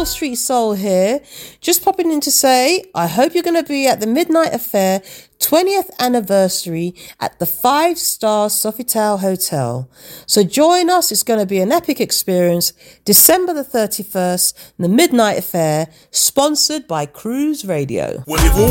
Hill Street Soul here. Just popping in to say, I hope you're going to be at the Midnight Affair 20th anniversary at the 5-star Sofitel Hotel. So join us. It's going to be an epic experience. December the 31st, the Midnight Affair, sponsored by Cruise Radio.